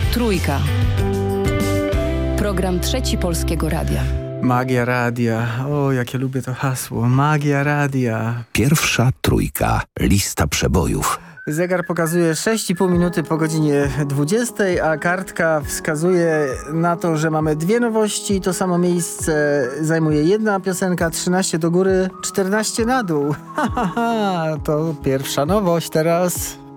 Trójka. Program Trzeci Polskiego Radia. Magia radia. O, jakie lubię to hasło. Magia radia. Pierwsza trójka. Lista przebojów. Zegar pokazuje 6,5 minuty po godzinie 20, a kartka wskazuje na to, że mamy dwie nowości. To samo miejsce zajmuje jedna piosenka, 13 do góry, 14 na dół. To pierwsza nowość teraz.